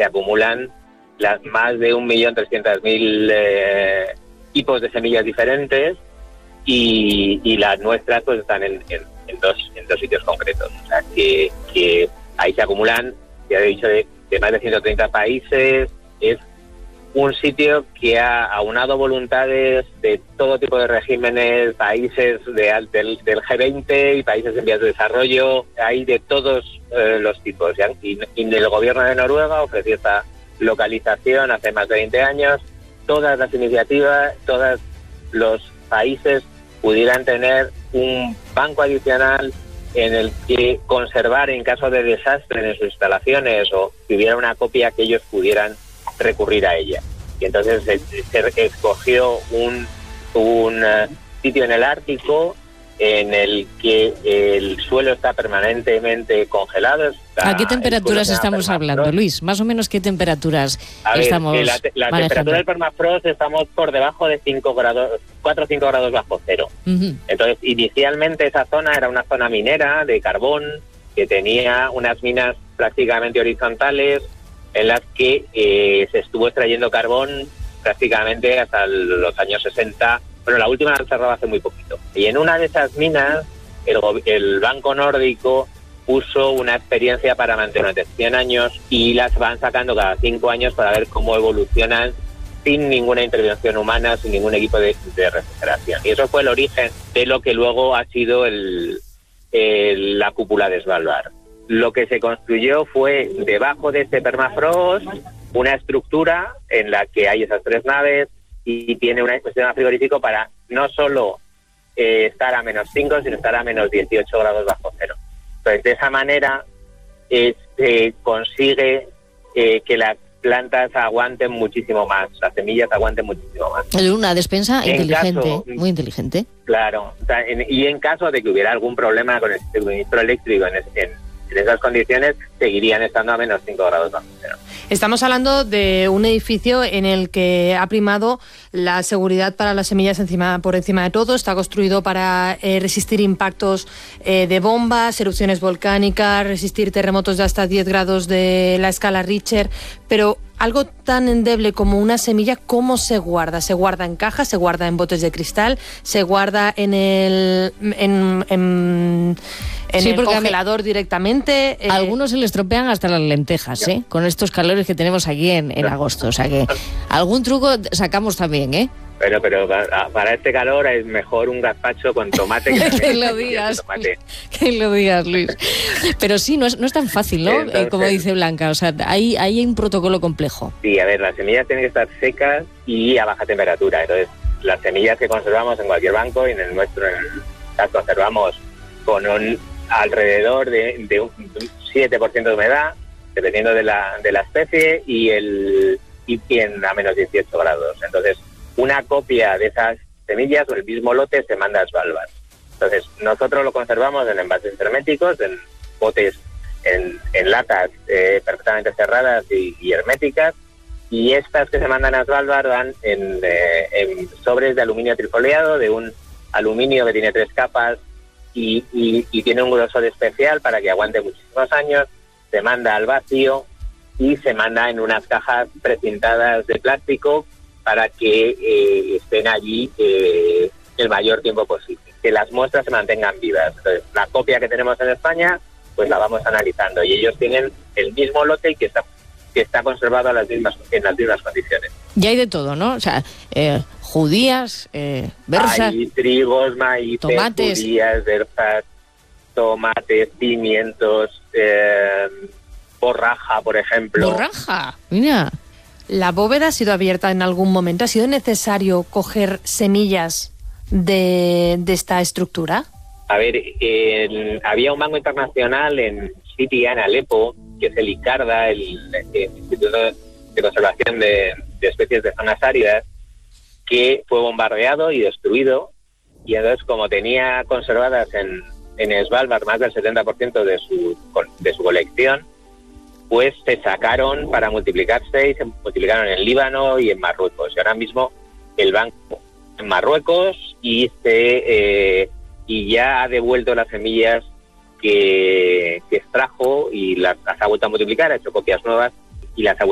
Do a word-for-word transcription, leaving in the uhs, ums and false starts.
acumulan las más de un millón trescientos mil eh, tipos de semillas diferentes y, y las nuestras pues están en, en, en, dos, en dos sitios concretos. O sea, que, que ahí se acumulan, ya he dicho, de, de más de ciento treinta países. Es un sitio que ha aunado voluntades de todo tipo de regímenes, países de, del, del G veinte y países en vías de desarrollo. Hay de todos eh, los tipos. Y, y el gobierno de Noruega ofreció esta localización hace más de veinte años. Todas las iniciativas, todos los países pudieran tener un banco adicional en el que conservar en caso de desastre en sus instalaciones, o que hubiera una copia que ellos pudieran recurrir a ella. Y entonces se, se escogió un, un uh, sitio en el Ártico en el que el suelo está permanentemente congelado. Está, ¿A qué temperaturas estamos hablando, Luis? Más o menos, ¿qué temperaturas a ver, estamos que la, la temperatura del permafrost estamos por debajo de cinco grados, cuatro o cinco grados bajo cero. Uh-huh. Entonces, inicialmente esa zona era una zona minera de carbón que tenía unas minas prácticamente horizontales en las que eh, se estuvo extrayendo carbón prácticamente hasta los años sesenta. Bueno, la última la cerraba hace muy poquito. Y en una de esas minas, el, el Banco Nórdico puso una experiencia para mantener durante cien años y las van sacando cada cinco años para ver cómo evolucionan sin ninguna intervención humana, sin ningún equipo de, de refrigeración. Y eso fue el origen de lo que luego ha sido el, el, la cúpula de Svalbard. Lo que se construyó fue, debajo de este permafrost, una estructura en la que hay esas tres naves y tiene un sistema frigorífico para no solo eh, estar a menos cinco, sino estar a menos dieciocho grados bajo cero. Entonces, de esa manera eh, se consigue eh, que las plantas aguanten muchísimo más, las semillas aguanten muchísimo más. Una despensa en inteligente, caso, muy inteligente. Claro, o sea, en, y en caso de que hubiera algún problema con el suministro eléctrico en, en en esas condiciones, seguirían estando a menos cinco grados bajo cero. Estamos hablando de un edificio en el que ha primado la seguridad para las semillas encima, por encima de todo. Está construido para eh, resistir impactos eh, de bombas, erupciones volcánicas, resistir terremotos de hasta diez grados de la escala Richter. Pero algo tan endeble como una semilla, ¿cómo se guarda? ¿Se guarda en cajas? ¿Se guarda en botes de cristal? ¿Se guarda en el en, en, en sí, el congelador directamente? A algunos se les estropean hasta las lentejas, ¿eh? Con estos calores que tenemos aquí en, en agosto. O sea que algún truco sacamos también, ¿eh? Pero, pero para este calor es mejor un gazpacho con tomate que, que lo digas, que lo digas, Luis. Pero sí, no es, no es tan fácil, ¿no? Entonces, como dice Blanca, o sea, hay, hay un protocolo complejo. Sí, a ver, las semillas tienen que estar secas y a baja temperatura. Entonces, las semillas que conservamos en cualquier banco, y en el nuestro las conservamos con un alrededor de, de un siete por ciento de humedad, dependiendo de la, de la especie, y, el, y en a menos dieciocho grados. Entonces, una copia de esas semillas o el mismo lote se manda a Svalbard. Entonces, nosotros lo conservamos en envases herméticos, en botes, en, en latas eh, perfectamente cerradas y, y herméticas, y estas que se mandan a Svalbard van en, eh, en sobres de aluminio trifoliado, de un aluminio que tiene tres capas y, y, y tiene un grosor especial para que aguante muchísimos años. Se manda al vacío y se manda en unas cajas precintadas de plástico para que eh, estén allí eh, el mayor tiempo posible, que las muestras se mantengan vivas. Entonces, la copia que tenemos en España, pues la vamos analizando, y ellos tienen el mismo lote y que está que está conservado a las mismas, en las mismas condiciones. Y hay de todo, ¿no? O sea, eh, judías, eh, berzas... Hay trigos, maíz, tomates, judías, berzas, tomates, pimientos, eh, borraja, por ejemplo. ¡Borraja! Mira... ¿La bóveda ha sido abierta en algún momento? ¿Ha sido necesario coger semillas de, de esta estructura? A ver, eh, había un banco internacional en Sitia, en Alepo, que es el ICARDA, el, el Instituto de Conservación de, de Especies de Zonas Áridas, que fue bombardeado y destruido, y entonces, como tenía conservadas en, en Svalbard más del setenta por ciento de su, de su colección, pues se sacaron para multiplicarse y se multiplicaron en Líbano y en Marruecos. Y ahora mismo el banco en Marruecos y se eh, y ya ha devuelto las semillas que, que extrajo y las, las ha vuelto a multiplicar, ha hecho copias nuevas y las ha vuelto